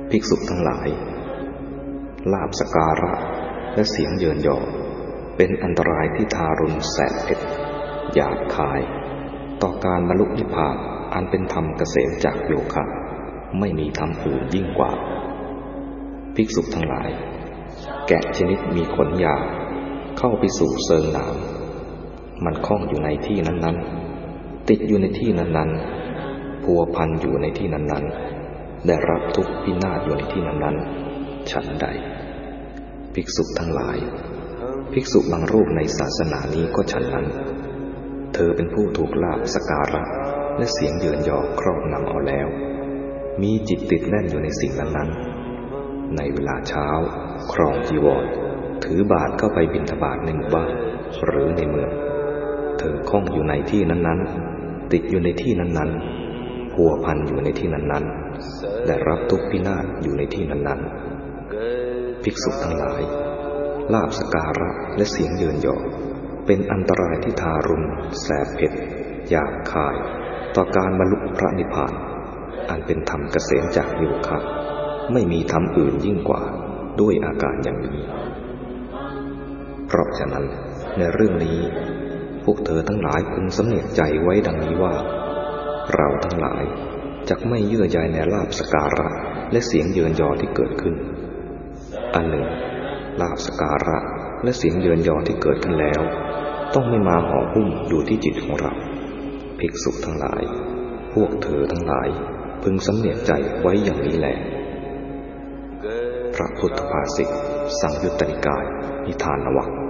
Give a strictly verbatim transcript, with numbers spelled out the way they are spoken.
ภิกษุทั้งหลายลาภสักการะและเสียงเยินยอเป็นอันตรายที่ทารุณแสบเผ็ดหยาบคายต่อการบรรลุนิพพานอันเป็นธรรมเกษมจากโยคะไม่มีธรรมอื่นยิ่งกว่าภิกษุทั้งหลายแกะชนิดมีขนยาวเข้าไปสู่เซิงหนามมันคล้องอยู่ในที่นั้นๆติดอยู่ในที่นั้นๆพัวพันอยู่ในที่นั้นๆได้รับทุกข์พินาศอยู่ในที่นั้นๆฉันใดภิกษุทั้งหลายภิกษุบางรูปในศาสนานี้ก็ฉันนั้นเธอเป็นผู้ถูกลาภสักการะและเสียงเยินยอครอบงำเอาแล้วมีจิตติดแน่นอยู่ในสิ่งนั้นๆในเวลาเช้าครองจีวรถือบาตรเข้าไปบิณฑบาตในหมู่บ้านหรือในเมืองเธอคล้องอยู่ในที่นั้นๆติดอยู่ในที่นั้นๆพัวพันอยู่ในที่นั้นๆได้รับทุกข์พินาศอยู่ในที่นั้นๆภิกษุทั้งหลายลาภสักการะและเสียงเยินยอเป็นอันตรายที่ทารุณแสบเผ็ดหยาบคายต่อการบรรลุพระนิพพานอันเป็นธรรมเกษมจากโยคะไม่มีธรรมอื่นยิ่งกว่าด้วยอาการอย่างนี้เพราะฉะนั้นในเรื่องนี้พวกเธอทั้งหลายพึงสำเนียกใจไว้ดังนี้ว่าเราทั้งหลายจักไม่เยื่อใยในลาภสักการะและเสียงเยินยอที่เกิดขึ้นอันหนึ่งลาภสักการะและเสียงเยินยอที่เกิดขึ้นแล้วต้องไม่มาห่อหุ้มอยู่ที่จิตของเราภิกษุทั้งหลายพวกเธอทั้งหลายพึงสำเนียกใจไว้อย่างนี้แลพระพุทธภาษิตสังยุตตนิกายนิทานวรรค